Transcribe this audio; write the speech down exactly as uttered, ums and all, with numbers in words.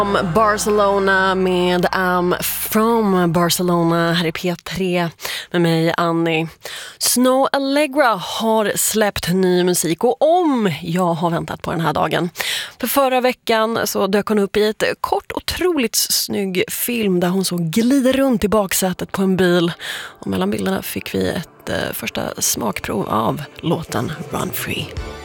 Barcelona med I'm from Barcelona här i P tre med mig Annie. Snow Allegra har släppt ny musik och om jag har väntat på den här dagen. För förra veckan så dök hon upp i ett kort otroligt snygg film där hon så glider runt i baksätet på en bil och mellan bilderna fick vi ett eh, första smakprov av låten Run Free.